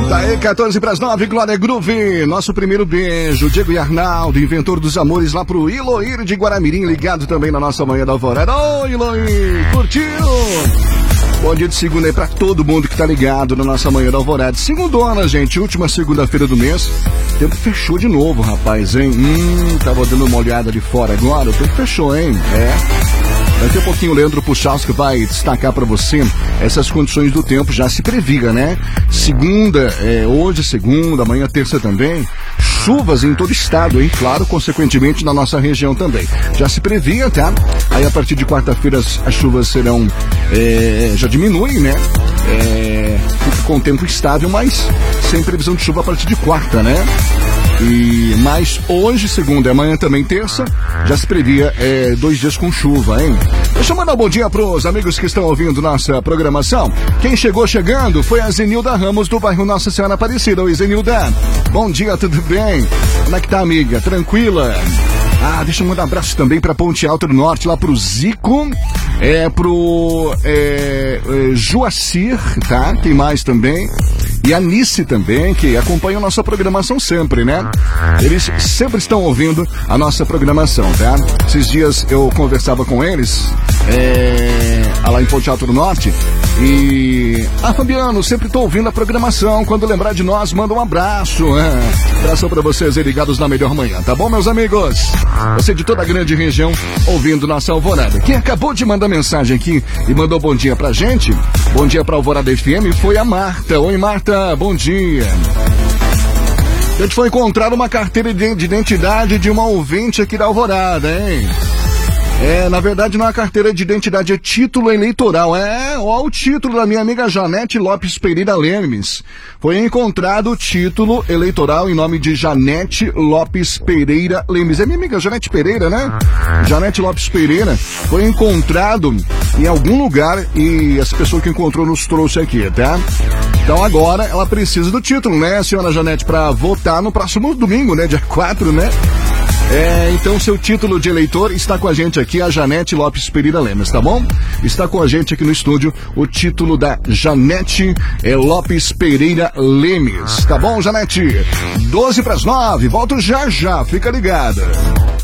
Daí, 14 para as 9, Glória Groove, nosso primeiro beijo, Diego e Arnaldo, inventor dos amores, lá pro Iloir de Guaramirim, ligado também na nossa manhã da alvorada. Ô, Iloir, curtiu? Bom dia de segunda aí pra todo mundo que tá ligado na nossa manhã da alvorada. Segundona, gente, última segunda-feira do mês. O tempo fechou de novo, rapaz, hein? Tava dando uma olhada de fora agora, o tempo fechou, hein? Daqui a pouquinho o Leandro Puchalski vai destacar para você essas condições do tempo, já se previa, né? Segunda, hoje segunda, amanhã terça também, chuvas em todo o estado, hein? Claro, consequentemente na nossa região também. Já se previa, tá? Aí a partir de quarta-feira as chuvas serão, já diminuem, né? Fica com o tempo estável, mas sem previsão de chuva a partir de quarta, né? Mas hoje, segunda e amanhã também terça, já se previa 2 dias com chuva, hein? Deixa eu mandar um bom dia pros amigos que estão ouvindo nossa programação. Quem chegou chegando foi a Zenilda Ramos do bairro Nossa Senhora Aparecida. Oi, Zenilda. Bom dia, tudo bem? Como é que tá, amiga? Tranquila? Deixa eu mandar um abraço também pra Ponte Alta do Norte, lá pro Zico, pro Joacir, tá? Tem mais também. E a Nice também, que acompanham nossa programação sempre, né? Eles sempre estão ouvindo a nossa programação, tá? Esses dias eu conversava com eles, lá em Ponte Alto do Norte, e... Fabiano, sempre tô ouvindo a programação, quando lembrar de nós, manda um abraço, Abração pra vocês aí ligados na melhor manhã, tá bom, meus amigos? Você de toda a grande região ouvindo nossa Alvorada. Quem acabou de mandar mensagem aqui e mandou bom dia pra gente, bom dia pra Alvorada FM, foi a Marta. Oi, Marta, bom dia. A gente foi encontrar uma carteira de identidade de uma ouvinte aqui da Alvorada, hein? Na verdade não é carteira de identidade, é título eleitoral. Ó o título da minha amiga Janete Lopes Pereira Lemes. Foi encontrado o título eleitoral em nome de Janete Lopes Pereira Lemes. É minha amiga Janete Pereira, né? Janete Lopes Pereira foi encontrado em algum lugar e essa pessoa que encontrou nos trouxe aqui, tá? Então agora ela precisa do título, né, senhora Janete, para votar no próximo domingo, né, dia 4, né? Então seu título de eleitor está com a gente aqui, a Janete Lopes Pereira Lemes, tá bom? Está com a gente aqui no estúdio o título da Janete Lopes Pereira Lemes, tá bom, Janete? 12 para as 9, volto já já, fica ligada.